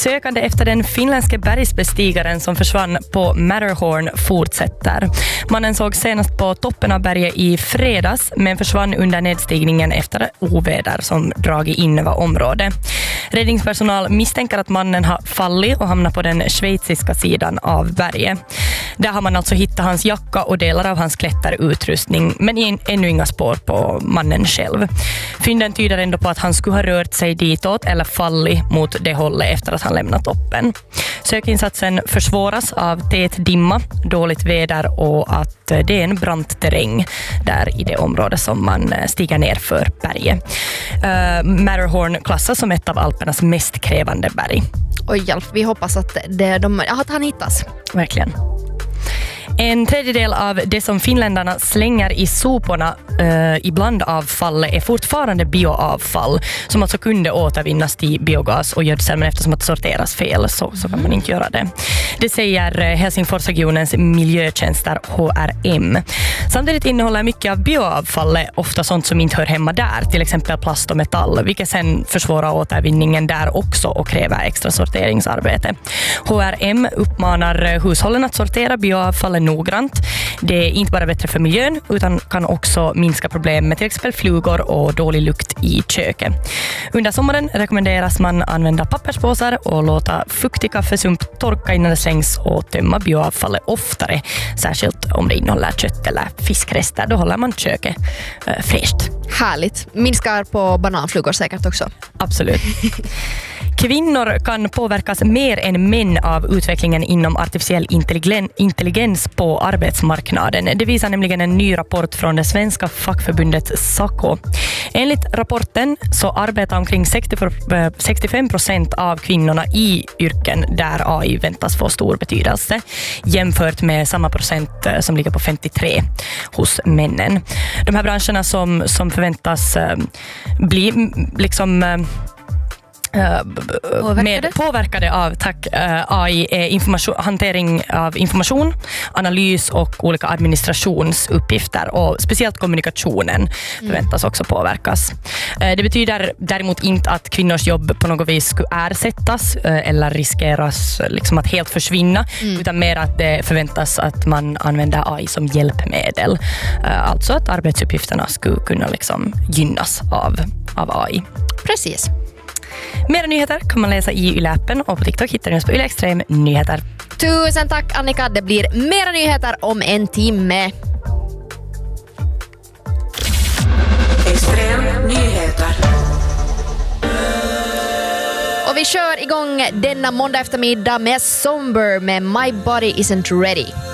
sökande efter den finländske bergsbestigaren som försvann på Matterhorn fortsätter. Mannen såg senast på toppen av berget i fredags men försvann under nedstigningen efter oväder som dragit in över området. Räddningspersonal misstänker att mannen har fallit och hamnat på den schweiziska sidan av berget. Där har man alltså hittat hans jacka och delar av hans klätterutrustning, men ännu inga spår på mannen själv. Fynden tyder ändå på att han skulle ha rört sig ditåt eller fallit mot det hållet efter att han lämnat toppen. Sökinsatsen försvåras av tät dimma, dåligt väder och att det är en brant terräng där i det område som man stiger ner för berget. Matterhorn klassas som ett av Alpernas mest krävande berg. Och hjälp, vi hoppas att han hittas. Verkligen. En tredjedel av det som finländarna slänger i soporna i blandavfallet är fortfarande bioavfall som alltså kunde återvinnas till biogas och gödsel, men eftersom att sorteras fel så kan man inte göra det. Det säger Helsingforsregionens miljötjänster HRM. Samtidigt innehåller mycket av bioavfallet ofta sånt som inte hör hemma där, till exempel plast och metall, vilket sen försvårar återvinningen där också och kräver extra sorteringsarbete. HRM uppmanar hushållen att sortera bioavfallet noggrant. Det är inte bara bättre för miljön utan kan också minska problem med till exempel flugor och dålig lukt i köket. Under sommaren rekommenderas man använda papperspåsar och låta fuktig kaffesump torka innan det slängs och tömma bioavfallet oftare, särskilt om det innehåller kött eller fiskrester. Då håller man köket fräscht. Härligt. Minskar på bananflugor säkert också. Absolut. Kvinnor kan påverkas mer än män av utvecklingen inom artificiell intelligens på arbetsmarknaden. Det visar nämligen en ny rapport från det svenska fackförbundet SACO. Enligt rapporten så arbetar omkring 65% av kvinnorna i yrken där AI väntas få stor betydelse, jämfört med samma procent som ligger på 53 hos männen. De här branscherna som förväntas bli liksom påverkade av AI är hantering av information, analys och olika administrationsuppgifter, och speciellt kommunikationen förväntas också påverkas. Det betyder däremot inte att kvinnors jobb på något vis skulle ersättas eller riskeras liksom att helt försvinna, utan mer att det förväntas att man använder AI som hjälpmedel. Alltså att arbetsuppgifterna skulle kunna liksom gynnas av AI. Precis. Mera nyheter kan man läsa i YLE-appen och på TikTok hittar ni oss på YLE Extrem Nyheter. Tusen tack Annika, det blir mera nyheter om en timme. Extrem Nyheter. Och vi kör igång denna måndag eftermiddag med Somber med My Body Isn't Ready.